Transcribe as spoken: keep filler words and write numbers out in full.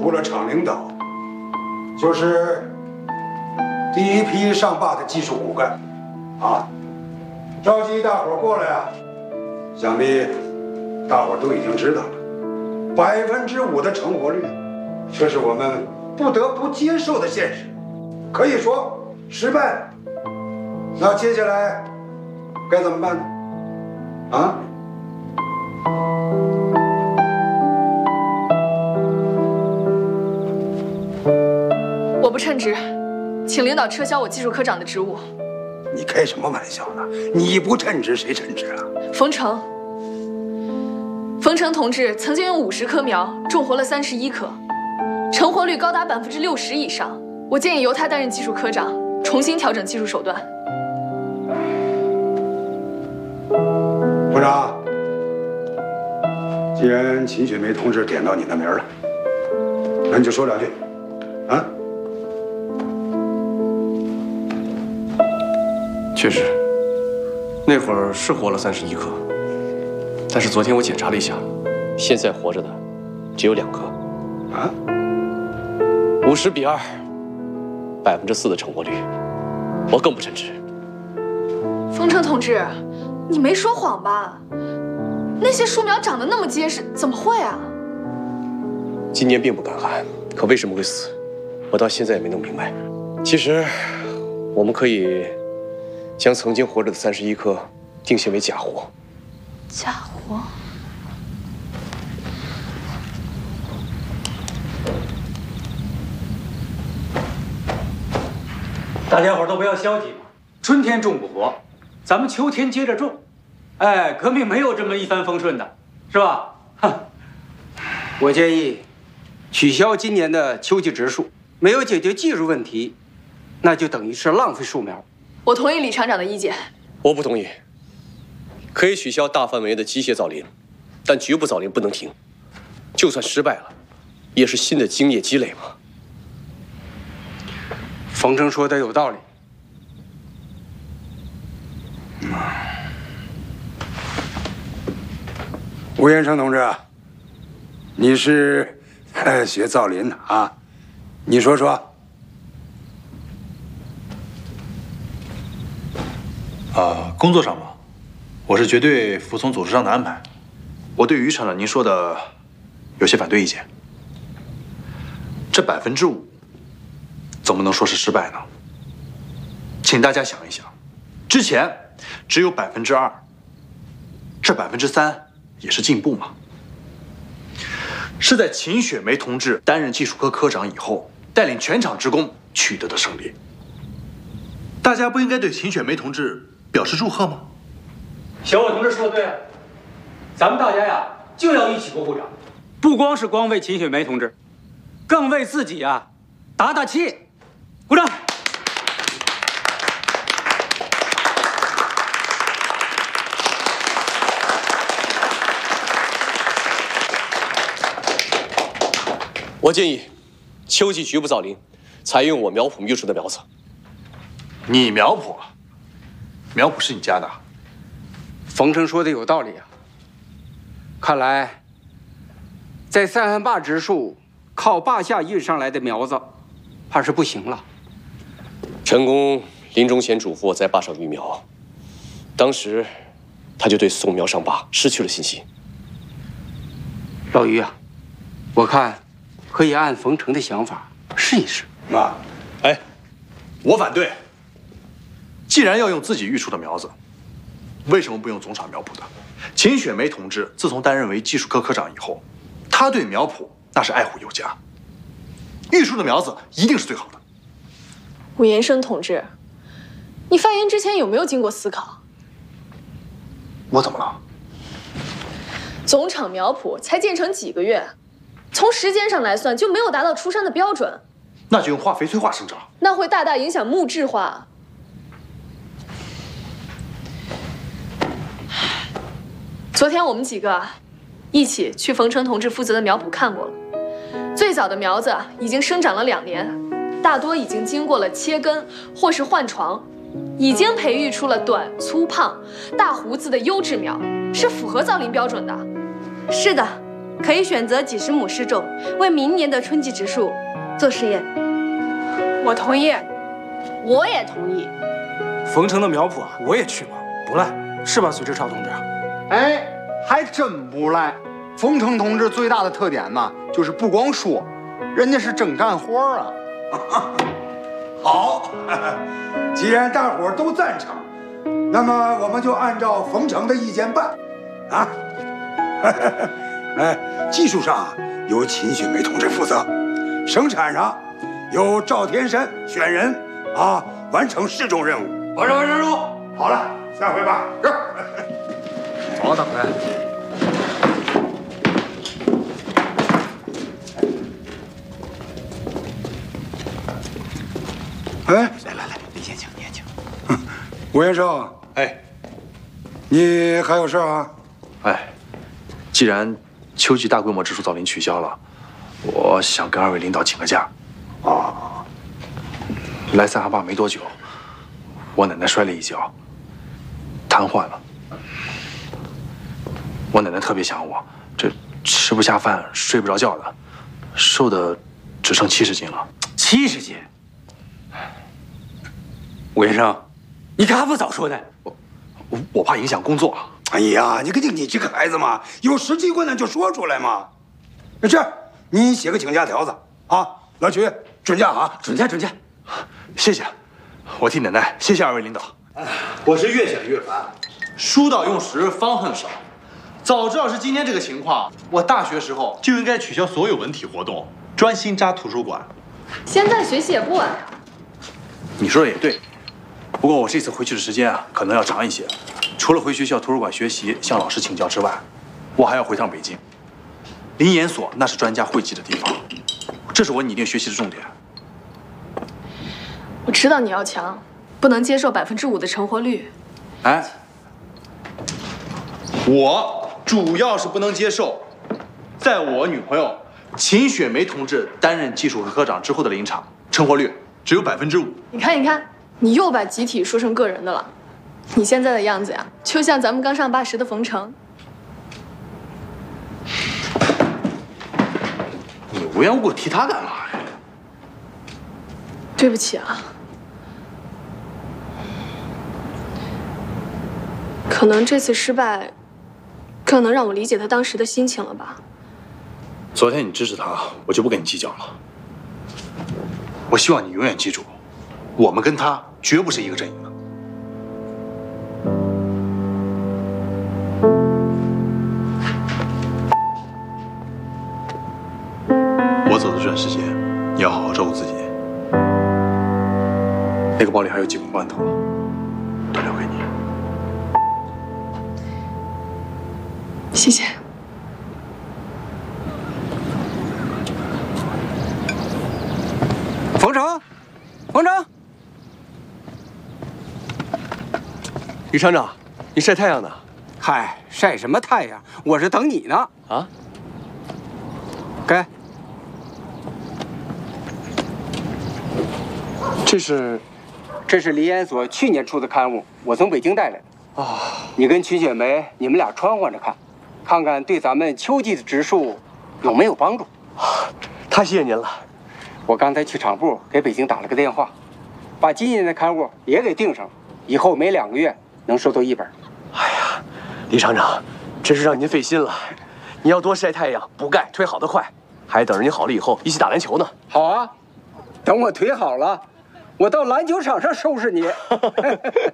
出了厂领导，就是第一批上坝的技术骨干，啊，召集大伙儿过来啊，想必大伙儿都已经知道了，百分之五的成活率，这是我们不得不接受的现实，可以说失败了。那接下来该怎么办呢？啊？ 我不称职，请领导撤销我技术科长的职务。 你开什么玩笑呢？你不称职，谁称职啊？ 冯程，冯程同志曾经用五十棵苗种活了三十一棵，成活率高达百分之六十以上。我建议由他担任技术科长，重新调整技术手段。 部长，既然秦雪梅同志点到你的名了，那你就说两句，啊？ 确实，那会儿是活了三十一棵，但是昨天我检查了一下，现在活着的只有两棵。 啊？ 五十比二，百分之四的成活率，我更不称职。 冯程同志，你没说谎吧？那些树苗长得那么结实，怎么会啊？ 今年并不干旱，可为什么会死？我到现在也没弄明白。其实，我们可以 将曾经活着的三十一棵定性为假活。 假活？ 大家伙都不要消极嘛，春天种不活，咱们秋天接着种。哎，革命没有这么一帆风顺的，是吧？哼， 我建议取消今年的秋季植树，没有解决技术问题，那就等于是浪费树苗。 我同意李厂长的意见。 我不同意。可以取消大范围的机械造林，但局部造林不能停。就算失败了，也是新的经验积累嘛。 冯程说的有道理。 吴延生同志，你是学造林的啊？你说说。 啊，工作上嘛，我是绝对服从组织上的安排。我对于厂长您说的有些反对意见。这百分之五怎么能说是失败呢？请大家想一想，之前只有百分之二，这百分之三也是进步嘛。是在秦雪梅同志担任技术科科长以后，带领全厂职工取得的胜利。大家不应该对秦雪梅同志 表示祝贺吗？ 小伟同志说的对啊，咱们大家呀就要一起鼓鼓掌，不光是光为秦雪梅同志，更为自己啊打打气，鼓掌。 我建议，秋季局部造林，采用我苗圃育出的苗子。 你苗圃？ 苗圃是你家的？ 冯程说的有道理啊。看来，在三汉坝植树，靠坝下运上来的苗子，怕是不行了。 陈公临终前嘱咐我在坝上育苗，当时他就对送苗上坝失去了信心。 老于啊，我看可以按冯程的想法试一试。 啊， 哎，我反对。 既然要用自己育出的苗子，为什么不用总厂苗圃的？秦雪梅同志自从担任为技术科科长以后，他对苗圃那是爱护有加，育出的苗子一定是最好的。 武延生同志，你发言之前有没有经过思考？ 我怎么了？ 总厂苗圃才建成几个月，从时间上来算就没有达到出山的标准， 那就用化肥催化生长， 那会大大影响木质化。 昨天我们几个啊，一起去冯程同志负责的苗圃看过了。最早的苗子已经生长了两年，大多已经经过了切根或是换床，已经培育出了短、粗、胖、大胡子的优质苗，是符合造林标准的。是的， 可以选择几十亩试种，为明年的春季植树做试验。 我同意。 我也同意。 冯城的苗圃啊，我也去过，不赖，是吧，隋志超同志？ 哎，还真不赖。冯城同志最大的特点嘛，就是不光说，人家是真干活啊。 好，既然大伙儿都赞成，那么我们就按照冯城的意见办，啊。哎，技术上由秦雪梅同志负责，生产上由赵天山选人啊，完成试种任务。完成完成任务。好了，下回吧。是。 走，等着。 哎， 来来来，你先请，你先请。 吴先生， 哎， 你还有事啊？ 哎，既然秋季大规模植树造林取消了，我想跟二位领导请个假。啊，来三哈坝没多久，我奶奶摔了一跤，瘫痪了。我奶奶特别想我，这吃不下饭，睡不着觉的，瘦的只剩七十斤了。 七十斤。吴先生，你干不早说呢？ 我我我怕影响工作。 哎呀，你个你你这个孩子嘛，有实际困难就说出来嘛。那这样，你写个请假条子啊，老曲准假啊， 准假准假。 谢谢，我替奶奶谢谢二位领导。我是越想越烦，书到用时方恨少。早知道是今天这个情况，我大学时候就应该取消所有文体活动，专心扎图书馆。 现在学习也不晚呀。 你说的也对，不过我这次回去的时间啊，可能要长一些。除了回学校图书馆学习、向老师请教之外，我还要回趟北京。林研所那是专家汇集的地方，这是我拟定学习的重点。 我知道你要强，不能接受百分之五的成活率。 哎，我主要是不能接受，在我女朋友秦雪梅同志担任技术科长之后的林场，成活率只有百分之五。 你看，你看，你又把集体说成个人的了。你现在的样子呀，就像咱们刚上坝时的冯城。 你无缘无故提他干嘛呀？ 对不起啊，可能这次失败，更能让我理解他当时的心情了吧。 昨天你支持他，我就不跟你计较了。我希望你永远记住，我们跟他绝不是一个阵营的。 我走的这段时间，你要好好照顾自己。 那个包里还有几罐罐头，都留给你。 谢谢。 冯城，冯城， 李厂长，你晒太阳呢？ 嗨，晒什么太阳？我是等你呢。 啊？ 该。 这是， 这是林研所去年出的刊物，我从北京带来的。啊，你跟曲雪梅，你们俩穿换着看，看看对咱们秋季的植树有没有帮助。 太谢谢您了。 我刚才去厂部给北京打了个电话，把今年的刊物也给订上，以后每两个月能收到一本。 哎呀，李厂长，真是让您费心了。你要多晒太阳，补钙，腿好得快，还等着您好了以后一起打篮球呢。 好啊，等我腿好了，我到篮球场上收拾你。